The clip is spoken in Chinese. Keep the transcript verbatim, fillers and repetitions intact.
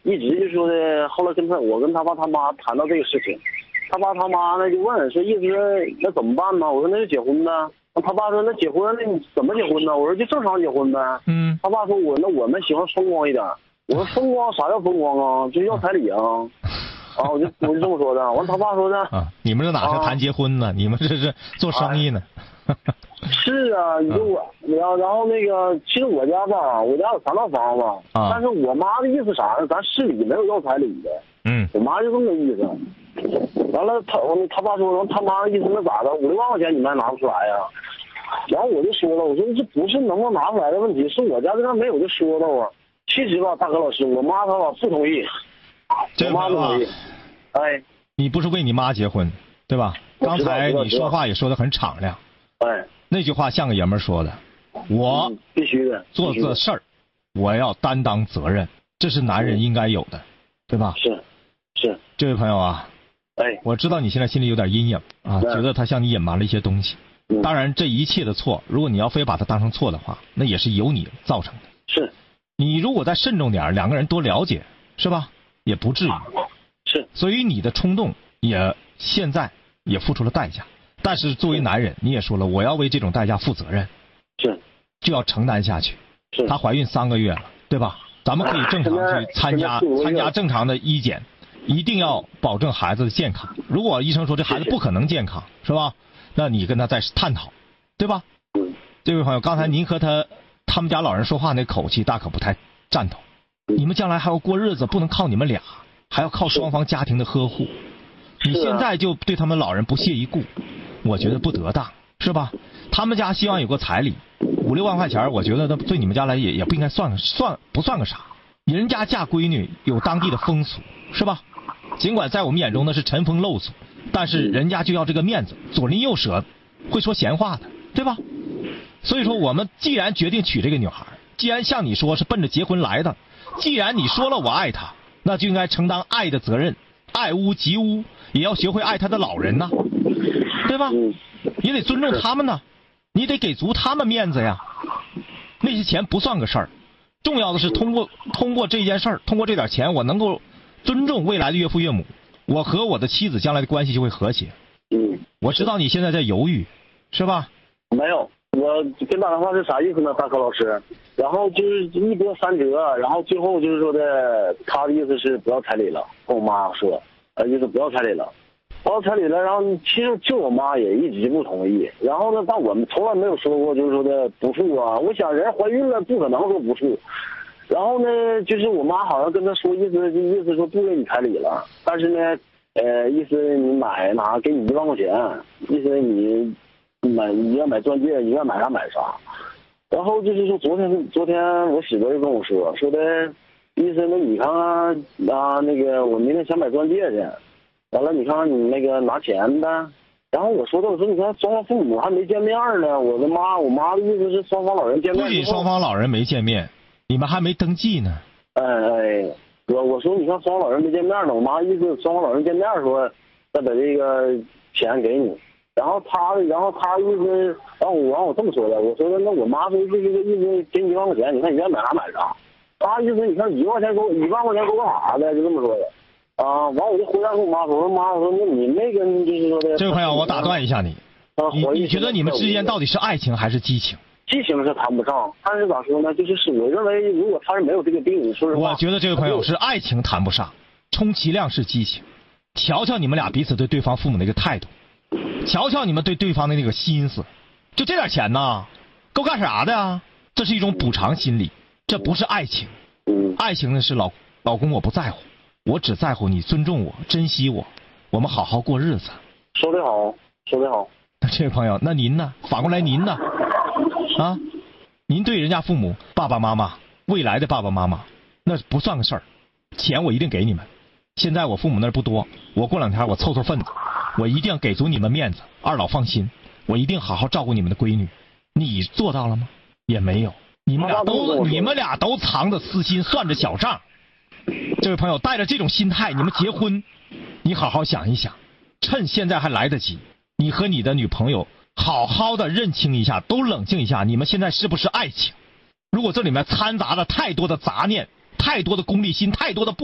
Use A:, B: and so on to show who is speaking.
A: 一直就说的，后来跟他我跟他爸他妈谈到这个事情，他爸他妈呢就问说，意思那怎么办呢？我说那就结婚呗。他爸说那结婚那你怎么结婚呢？我说就正常结婚呗。
B: 嗯。
A: 他爸说我那我们喜欢风光一点。我说风光啥叫风光啊？就是要彩礼啊。啊，我就我就这么说的。完他爸说的
B: 啊，你们这哪是谈结婚呢？啊、你们这是做生意呢。哎、
A: 是啊，你说我，然后然后那个，其实我家吧，我家有三套房子，啊、但是我妈的意思啥呢？咱市里没有要彩礼的。
B: 嗯。
A: 我妈就这么个意思。完了，他他爸说，他妈意思那咋的？五六万块钱你们还拿不出来呀？然后我就说了，我说这不是能不能拿出来的问题，是我家这边没有这说道啊。其实吧，大哥老师，我妈她吧不同意，我妈不同意。哎，
B: 你不是为你妈结婚，对吧？刚才你说话也说得很敞亮。
A: 哎，
B: 那句话像个爷们儿说的，我
A: 嗯、必须的
B: 做这事儿，我要担当责任，这是男人应该有的，对吧？
A: 是，是。
B: 这位朋友啊，
A: 哎，
B: 我知道你现在心里有点阴影啊，觉得他向你隐瞒了一些东西。
A: 嗯、
B: 当然，这一切的错，如果你要非把它当成错的话，那也是由你造成的。
A: 是。
B: 你如果再慎重点，两个人多了解，是吧？也不至于。
A: 是。
B: 所以你的冲动也现在也付出了代价，但是作为男人，你也说了，我要为这种代价负责任。
A: 是。
B: 就要承担下去。
A: 是。
B: 她怀孕三个月了，对吧？咱们可以正常去参加参加正常的医检，一定要保证孩子的健康。如果医生说这孩子不可能健康，是吧？那你跟他再探讨，对吧？
A: 嗯。
B: 这位朋友，刚才您和他他们家老人说话那口气，大可不太赞同。你们将来还要过日子，不能靠你们俩，还要靠双方家庭的呵护。你现在就对他们老人不屑一顾，我觉得不得当，是吧？他们家希望有个彩礼，五六万块钱，我觉得对你们家来也也不应该算算不算个啥。人家嫁闺女有当地的风俗，是吧？尽管在我们眼中那是陈风漏俗，但是人家就要这个面子，左邻右舍会说闲话的，对吧？所以说，我们既然决定娶这个女孩，既然像你说是奔着结婚来的，既然你说了我爱她，那就应该承担爱的责任，爱屋及乌，也要学会爱她的老人呐，对吧？也得尊重他们呢，你得给足他们面子呀。那些钱不算个事儿，重要的是通过通过这件事儿，通过这点钱，我能够尊重未来的岳父岳母，我和我的妻子将来的关系就会和谐。
A: 嗯，
B: 我知道你现在在犹豫，是吧？
A: 没有。我跟打电话是啥意思呢，大柯老师？然后就是一波三折，然后最后就是说的，他的意思是不要彩礼了，跟我妈说，呃，意思不要彩礼了，不要彩礼了。然后其实就我妈也一直不同意。然后呢，但我们从来没有说过就是说的不付啊。我想人怀孕了不可能说不付。然后呢，就是我妈好像跟他说，意思意思说不给你彩礼了，但是呢，呃，意思你买哪给你一万块钱，意思你。买你要买钻戒，你愿买啥买啥。然后就是说，昨天昨天我媳妇就跟我说，说的意思那你看看啊，那个我明天想买钻戒去，完了你看看你那个拿钱呗。然后我说的，我说你看双方父母还没见面呢，我的妈，我妈的意思是双方老人见面。
B: 不仅双方老人没见面，你们还没登记呢。
A: 哎哎，我我说你看双方老人没见面呢，我妈意思双方老人见面说再把这个钱给你。然后他，然后他意思，然后我让我这么说的，我说的那我妈说这个意思给你一万块钱，你看你愿意买啥买啥。他意思你看一万块钱给我，一万块钱给我干啥的，就这么说的。啊，完我就回答跟我妈说，我说妈，我说那你那个就是说的。
B: 这位朋友，我打断一下你，
A: 啊、
B: 你你觉得你们之间到底是爱情还是激情？
A: 激情是谈不上，但是咋说呢？就是是我认为，如果他是没有这个病，说实话，
B: 我觉得这位朋友是爱情谈不上，充其量是激情。瞧瞧你们俩彼此对对方父母的一个态度。瞧瞧你们对对方的那个心思，就这点钱呐，够干啥的啊？这是一种补偿心理，这不是爱情。爱情呢是老老公我不在乎，我只在乎你尊重我、珍惜我，我们好好过日子。
A: 说得好，说得好。
B: 那这位朋友，那您呢？反过来您呢？啊，您对人家父母、爸爸妈妈、未来的爸爸妈妈，那不算个事儿。钱我一定给你们。现在我父母那儿不多，我过两天我凑凑份子。我一定要给足你们面子，二老放心，我一定好好照顾你们的闺女。你做到了吗？也没有，你们俩都你们俩都藏着私心，算着小账。这位朋友，带着这种心态，你们结婚，你好好想一想，趁现在还来得及，你和你的女朋友好好的认清一下，都冷静一下，你们现在是不是爱情？如果这里面掺杂了太多的杂念，太多的功利心，太多的不